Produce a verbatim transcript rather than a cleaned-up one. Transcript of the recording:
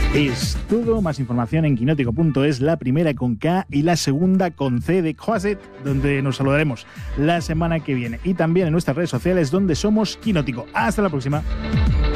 Es todo, más información en quinótico punto es, la primera con K y la segunda con C de Croiset, donde nos saludaremos la semana que viene. Y también en nuestras redes sociales, donde somos Quinótico. Hasta la próxima.